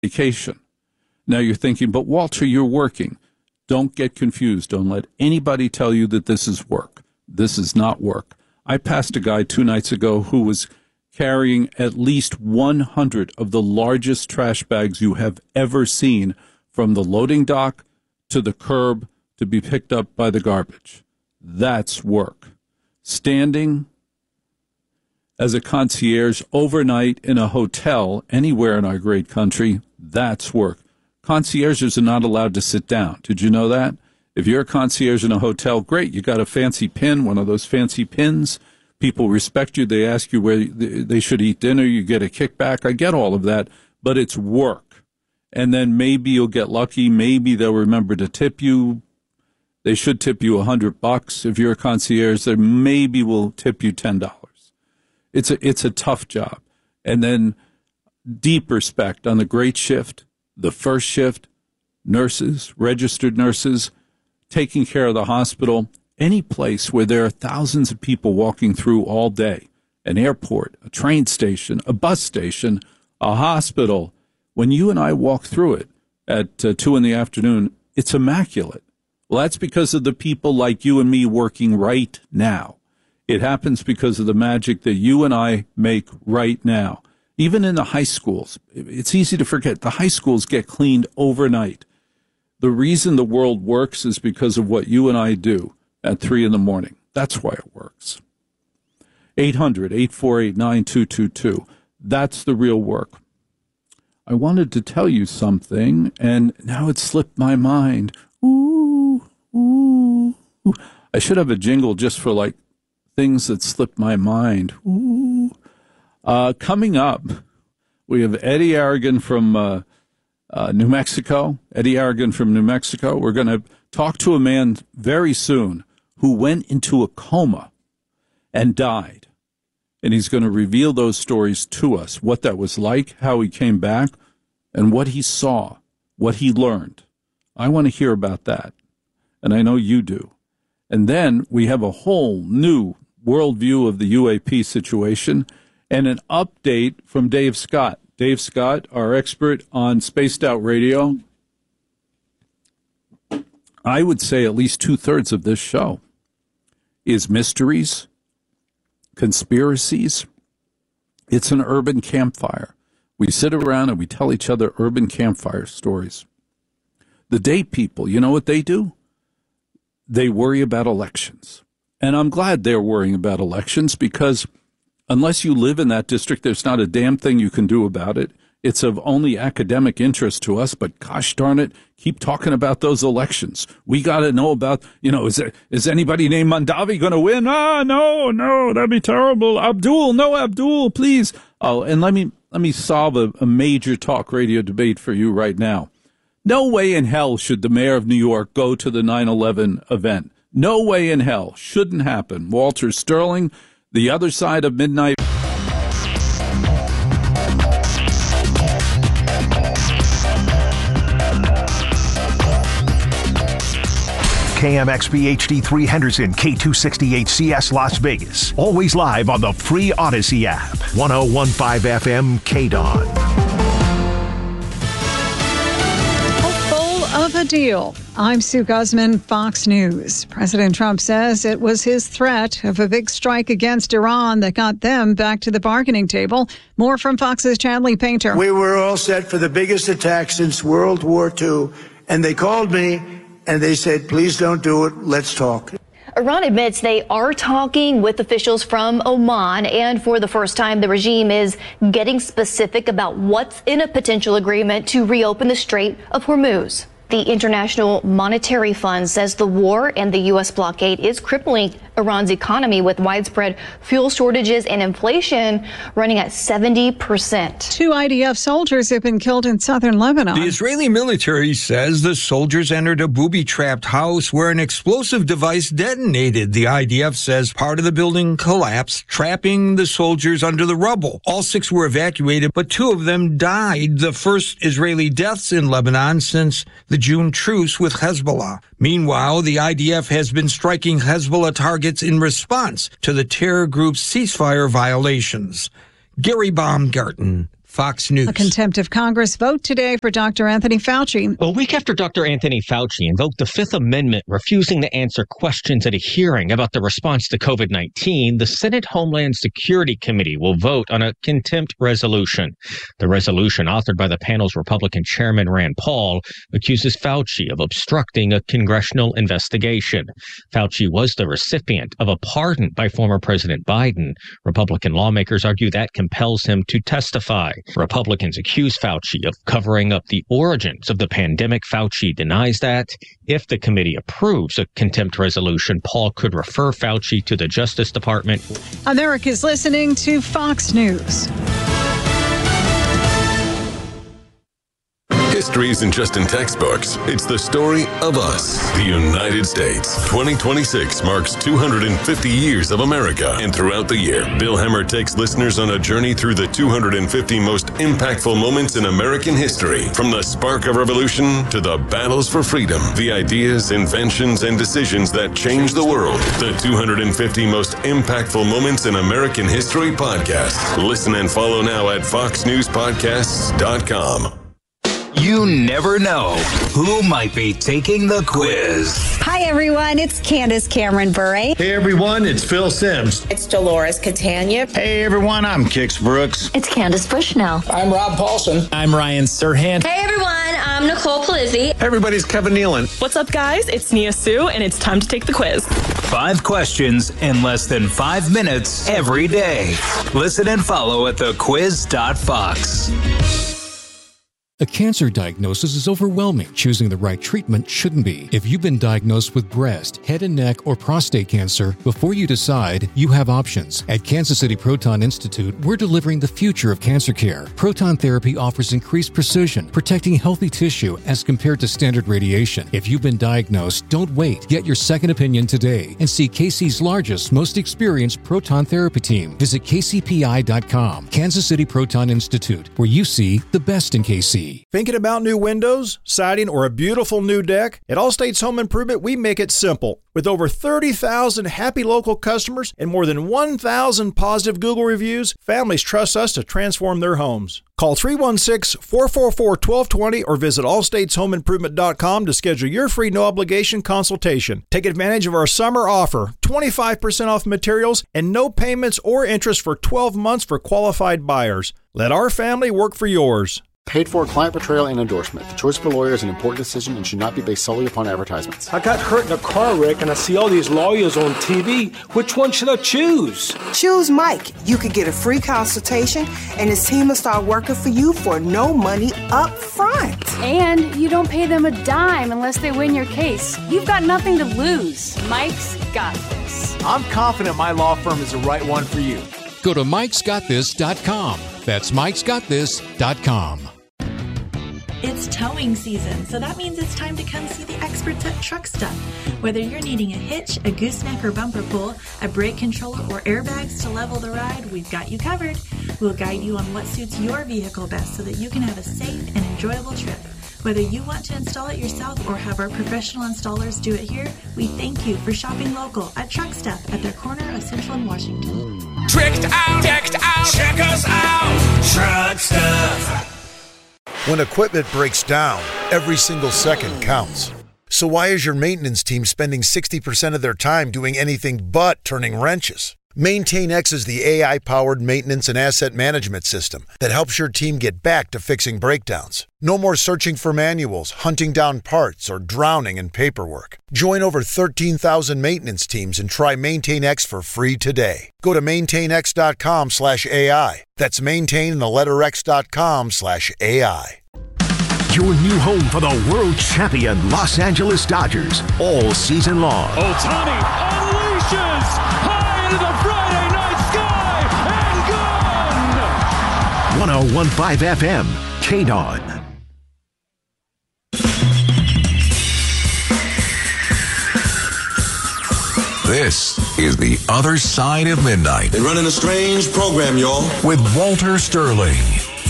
vacation. Now you're thinking, but Walter, you're working. Don't get confused. Don't let anybody tell you that this is work. This is not work. I passed a guy 2 nights ago who was carrying at least 100 of the largest trash bags you have ever seen from the loading dock to the curb to be picked up by the garbage. That's work. Standing as a concierge overnight in a hotel anywhere in our great country, that's work. Concierges are not allowed to sit down. Did you know that? If you're a concierge in a hotel, great. You got a fancy pin, one of those fancy pins. People respect you. They ask you where they should eat dinner. You get a kickback. I get all of that, but it's work. And then maybe you'll get lucky. Maybe they'll remember to tip you. They should tip you $100 if you're a concierge. They maybe will tip you $10. It's a tough job. And then deep respect on the great shift, the first shift, nurses, registered nurses, taking care of the hospital, any place where there are thousands of people walking through all day, an airport, a train station, a bus station, a hospital. When you and I walk through it at 2 in the afternoon, it's immaculate. Well, that's because of the people like you and me working right now. It happens because of the magic that you and I make right now. Even in the high schools, it's easy to forget. The high schools get cleaned overnight. The reason the world works is because of what you and I do at 3 in the morning. That's why it works. 800-848-9222. That's the real work. I wanted to tell you something, and now it slipped my mind. Ooh, ooh, ooh. I should have a jingle just for, like, things that slipped my mind. Ooh. Coming up, we have Eddie Aragon from New Mexico. Eddie Aragon from New Mexico. We're going to talk to a man very soon who went into a coma and died. And he's going to reveal those stories to us, what that was like, how he came back, and what he saw, what he learned. I want to hear about that, and I know you do. And then we have a whole new worldview of the UAP situation and an update from Dave Scott. Dave Scott, our expert on Spaced Out Radio. I would say at least 2/3 of this show is mysteries, conspiracies. It's an urban campfire. We sit around and we tell each other urban campfire stories. The day people, you know what they do? They worry about elections. And I'm glad they're worrying about elections because unless you live in that district, there's not a damn thing you can do about it. It's of only academic interest to us, but gosh darn it, keep talking about those elections. We got to know about, is anybody named Mondavi going to win? No, that'd be terrible. Abdul, please. Oh, and let me solve a major talk radio debate for you right now. No way in hell should the mayor of New York go to the 9/11 event. No way in hell. Shouldn't happen. Walter Sterling, the other side of midnight. KMXP HD3 Henderson, K268CS Las Vegas. Always live on the free Odyssey app. 1015 FM KDON. Hopeful of a deal. I'm Sue Guzman, Fox News. President Trump says it was his threat of a big strike against Iran that got them back to the bargaining table. More from Fox's Chadley Painter. We were all set for the biggest attack since World War II, and they called me and they said, please don't do it. Let's talk. Iran admits they are talking with officials from Oman, and for the first time, the regime is getting specific about what's in a potential agreement to reopen the Strait of Hormuz. The International Monetary Fund says the war and the U.S. blockade is crippling Iran's economy with widespread fuel shortages and inflation running at 70%. 2 IDF soldiers have been killed in southern Lebanon. The Israeli military says the soldiers entered a booby-trapped house where an explosive device detonated. The IDF says part of the building collapsed, trapping the soldiers under the rubble. All 6 were evacuated, but 2 of them died. The first Israeli deaths in Lebanon since the June truce with Hezbollah. Meanwhile, the IDF has been striking Hezbollah targets in response to the terror group's ceasefire violations. Gary Baumgarten, Fox News. A contempt of Congress vote today for Dr. Anthony Fauci. A week after Dr. Anthony Fauci invoked the Fifth Amendment, refusing to answer questions at a hearing about the response to COVID-19, the Senate Homeland Security Committee will vote on a contempt resolution. The resolution, authored by the panel's Republican chairman Rand Paul, accuses Fauci of obstructing a congressional investigation. Fauci was the recipient of a pardon by former President Biden. Republican lawmakers argue that compels him to testify. Republicans accuse Fauci of covering up the origins of the pandemic. Fauci denies that. If the committee approves a contempt resolution, Paul could refer Fauci to the Justice Department. America's listening to Fox News. History isn't just in textbooks. It's the story of us, the United States. 2026 marks 250 years of America. And throughout the year, Bill Hemmer takes listeners on a journey through the 250 most impactful moments in American history. From the spark of revolution to the battles for freedom, the ideas, inventions, and decisions that changed the world. The 250 most impactful moments in American history podcast. Listen and follow now at foxnewspodcasts.com. You never know who might be taking the quiz. Hi, everyone. It's Candace Cameron Bure. Hey, everyone. It's Phil Sims. It's Dolores Catania. Hey, everyone. I'm Kix Brooks. It's Candace Bushnell. I'm Rob Paulson. I'm Ryan Serhant. Hey, everyone. I'm Nicole Palizzi. Hey, everybody's Kevin Nealon. What's up, guys? It's Nia Sue, and it's time to take the quiz. 5 questions in less than 5 minutes every day. Listen and follow at thequiz.fox. A cancer diagnosis is overwhelming. Choosing the right treatment shouldn't be. If you've been diagnosed with breast, head and neck, or prostate cancer, before you decide, you have options. At Kansas City Proton Institute, we're delivering the future of cancer care. Proton therapy offers increased precision, protecting healthy tissue as compared to standard radiation. If you've been diagnosed, don't wait. Get your second opinion today and see KC's largest, most experienced proton therapy team. Visit kcpi.com. Kansas City Proton Institute, where you see the best in KC. Thinking about new windows, siding, or a beautiful new deck? At Allstate's Home Improvement, we make it simple. With over 30,000 happy local customers and more than 1,000 positive Google reviews, families trust us to transform their homes. Call 316-444-1220 or visit allstateshomeimprovement.com to schedule your free no-obligation consultation. Take advantage of our summer offer, 25% off materials and no payments or interest for 12 months for qualified buyers. Let our family work for yours. Paid for client portrayal and endorsement. The choice of a lawyer is an important decision and should not be based solely upon advertisements. I got hurt in a car wreck and I see all these lawyers on TV. Which one should I choose? Choose Mike. You could get a free consultation and his team will start working for you for no money up front. And you don't pay them a dime unless they win your case. You've got nothing to lose. Mike's got this. I'm confident my law firm is the right one for you. Go to mikesgotthis.com. That's mikesgotthis.com. It's towing season, so that means it's time to come see the experts at Truck Stuff. Whether you're needing a hitch, a gooseneck or bumper pull, a brake controller, or airbags to level the ride, we've got you covered. We'll guide you on what suits your vehicle best so that you can have a safe and enjoyable trip. Whether you want to install it yourself or have our professional installers do it here, we thank you for shopping local at Truck Stuff at their corner of Central and Washington. Tricked out, decked out, check us out, Truck Stuff. When equipment breaks down, every single second counts. So why is your maintenance team spending 60% of their time doing anything but turning wrenches? MaintainX is the AI-powered maintenance and asset management system that helps your team get back to fixing breakdowns. No more searching for manuals, hunting down parts, or drowning in paperwork. Join over 13,000 maintenance teams and try MaintainX for free today. Go to maintainx.com/AI. That's maintain and the letter x.com/AI. Your new home for the world champion Los Angeles Dodgers all season long. Ohtani unleashes high into the Friday night sky and gone! 101.5 FM, KDON. This is The Other Side of Midnight. They're running a strange program, y'all. With Walter Sterling.